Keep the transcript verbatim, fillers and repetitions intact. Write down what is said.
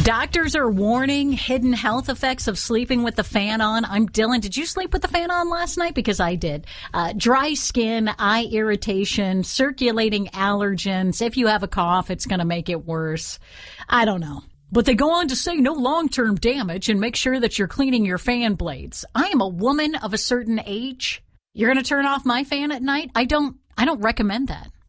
Doctors are warning hidden health effects of sleeping with the fan on. I'm Dylan. Did you sleep with the fan on last night? Because I did. Uh, dry skin, eye irritation, circulating allergens. If you have a cough, it's going to make it worse. I don't know. But they go on to say no long-term damage and make sure that you're cleaning your fan blades. I am a woman of a certain age. You're going to turn off my fan at night? I don't, I don't recommend that.